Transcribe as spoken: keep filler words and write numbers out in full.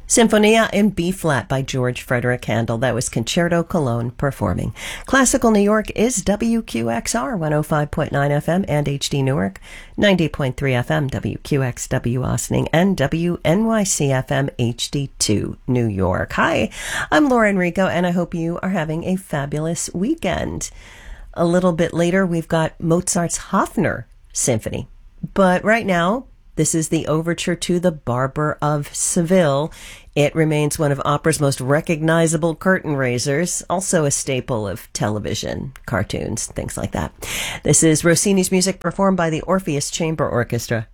Sinfonia in B-flat by George Frederick Handel. That was Concerto Cologne performing. Classical New York is W Q X R one oh five point nine F M and H D Newark, ninety point three F M W Q X W Austining, and W N Y C F M H D two New York. Hi, I'm Lauren Rico, and I hope you are having a fabulous weekend. A little bit later, we've got Mozart's Hofner Symphony. But right now, this is the overture to The Barber of Seville. It remains one of opera's most recognizable curtain raisers, also a staple of television, cartoons, things like that. This is Rossini's music performed by the Orpheus Chamber Orchestra.